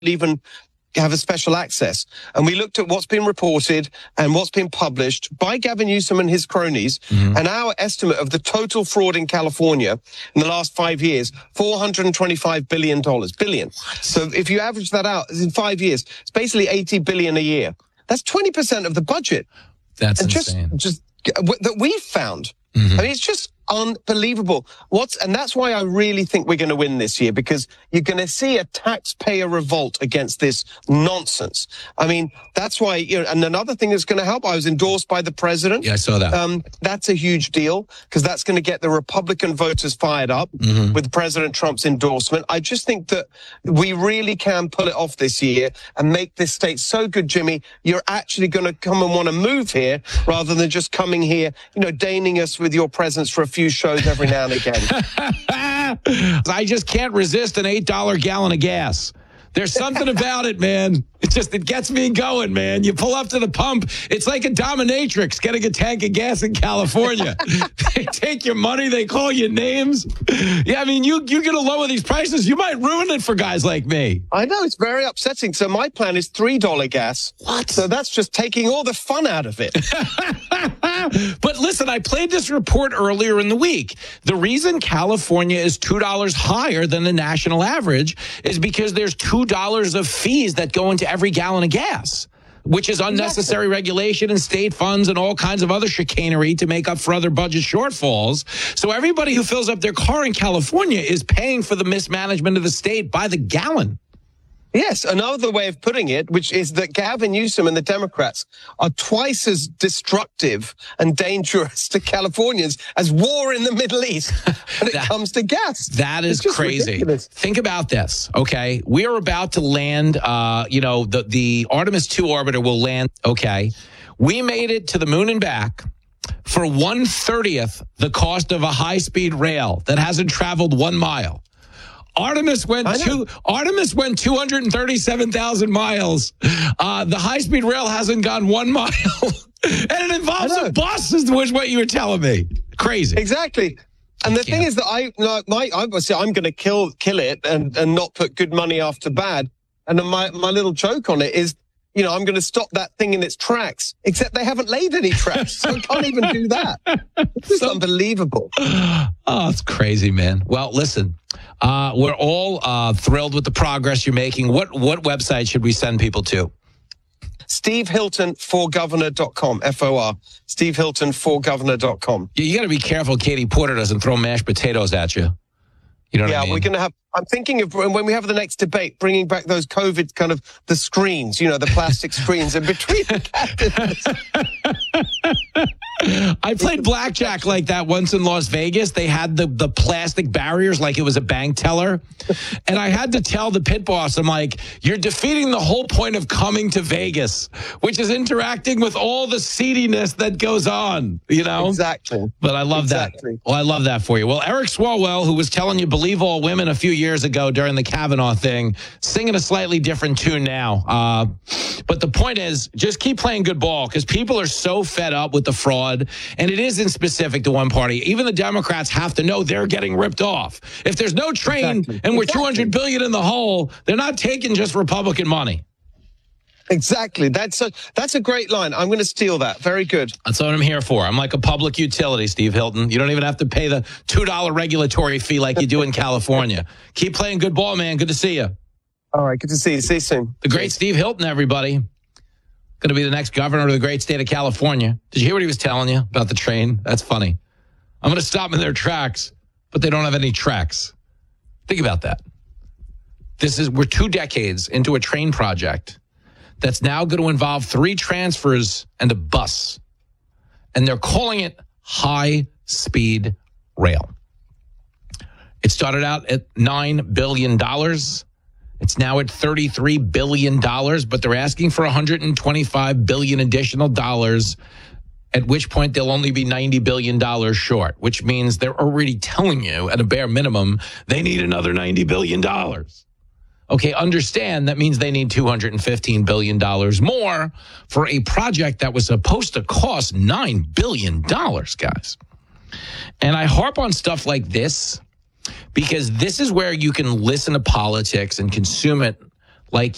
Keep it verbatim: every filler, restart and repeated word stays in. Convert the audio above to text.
even have a special access. And we looked at what's been reported and what's been published by Gavin Newsom and his cronies. Mm-hmm. And our estimate of the total fraud in California in the last five years, four hundred twenty-five billion dollars. Billion. So if you average that out in five years, it's basically eighty billion dollars a year. That's twenty percent of the budget. That's and insane. Just, just that we've found. Mm-hmm. I mean, it's just unbelievable. What's, and that's why I really think we're going to win this year, because you're going to see a taxpayer revolt against this nonsense. I mean, that's why, you know, and another thing that's going to help, I was endorsed by the president. Yeah, I saw that. Um, that's a huge deal, because that's going to get the Republican voters fired up mm-hmm. with President Trump's endorsement. I just think that we really can pull it off this year and make this state so good, Jimmy, you're actually going to come and want to move here rather than just coming here, you know, deigning us with your presence for a few shows every now and again. I just can't resist an eight dollar gallon of gas. There's something about it, man. It just, it gets me going, man. You pull up to the pump. It's like a dominatrix getting a tank of gas in California. They take your money. They call you names. Yeah, I mean, you, you're going to lower these prices. You might ruin it for guys like me. I know. It's very upsetting. So my plan is three dollar gas. What? So that's just taking all the fun out of it. But listen, I played this report earlier in the week. The reason California is two dollars higher than the national average is because there's two dollars of fees that go into every gallon of gas, which is unnecessary exactly. regulation and state funds and all kinds of other chicanery to make up for other budget shortfalls. So everybody who fills up their car in California is paying for the mismanagement of the state by the gallon. Yes, another way of putting it, which is that Gavin Newsom and the Democrats are twice as destructive and dangerous to Californians as war in the Middle East when it that, comes to gas. That is crazy. Ridiculous. Think about this, okay? We are about to land, uh, you know, the, the Artemis two orbiter will land, okay? We made it to the moon and back for one thirtieth the cost of a high-speed rail that hasn't traveled one mile. Artemis went two. Artemis went two hundred thirty-seven thousand miles. Uh, the high-speed rail hasn't gone one mile, and it involves a bus. Is what you were telling me. Crazy. Exactly. And the thing is that I, like, my, I was, I'm going to kill kill it and and not put good money after bad. And then my my little joke on it is, you know, I'm going to stop that thing in its tracks, except they haven't laid any tracks, so I can't even do that. It's just so unbelievable. Oh, it's crazy, man. Well, listen, uh, we're all uh, thrilled with the progress you're making. What what website should we send people to? Steve Hilton for governor dot com, F O R. Steve Hilton for governor dot com. You, you got to be careful Katie Porter doesn't throw mashed potatoes at you. You know what yeah, I mean? we're going to have, I'm thinking of when we have the next debate, bringing back those COVID kind of, the screens, you know, the plastic screens in between the candidates. I played blackjack like that once in Las Vegas. They had the, the plastic barriers like it was a bank teller. And I had to tell the pit boss, I'm like, you're defeating the whole point of coming to Vegas, which is interacting with all the seediness that goes on, you know? Exactly. But I love exactly. that. Well, I love that for you. Well, Eric Swalwell, who was telling you believe all women a few years ago during the Kavanaugh thing, singing a slightly different tune now. Uh, but the point is, just keep playing good ball because people are so fed up with the fraud. And it isn't specific to one party. Even the Democrats have to know they're getting ripped off. If there's no train exactly. and we're exactly. two hundred billion dollars in the hole, they're not taking just Republican money. Exactly. That's a, that's a great line. I'm going to steal that. Very good. That's what I'm here for. I'm like a public utility, Steve Hilton. You don't even have to pay the two dollar regulatory fee like you do in California. Keep playing good ball, man. Good to see you. All right. Good to see you. See you soon. The great Steve Hilton, everybody. Going to be the next governor of the great state of California. Did you hear what he was telling you about the train? That's funny. I'm going to stop them in their tracks, but they don't have any tracks. Think about that. This is, we're two decades into a train project that's now going to involve three transfers and a bus. And they're calling it high-speed rail. It started out at nine billion dollars. It's now at thirty-three billion dollars, but they're asking for one hundred twenty-five billion dollars additional dollars, at which point they'll only be ninety billion dollars short, which means they're already telling you at a bare minimum they need another ninety billion dollars. Okay, understand that means they need two hundred fifteen billion dollars more for a project that was supposed to cost nine billion dollars, guys. And I harp on stuff like this because this is where you can listen to politics and consume it like